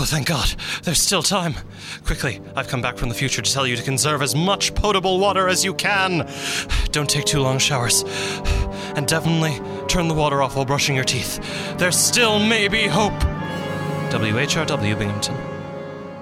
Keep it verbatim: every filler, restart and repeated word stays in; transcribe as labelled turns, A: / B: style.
A: Oh, thank God. There's still time. Quickly, I've come back from the future to tell you to conserve as much potable water as you can. Don't take too long showers. And definitely turn the water off while brushing your teeth. There still may be hope. W H R W Binghamton.